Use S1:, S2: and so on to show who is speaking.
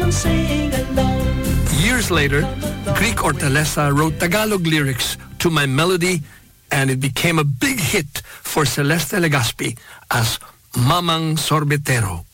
S1: Years later, Greek Hortaleza wrote Tagalog lyrics to my melody, and it became a big hit for Celeste Legaspi as Mamang Sorbetero.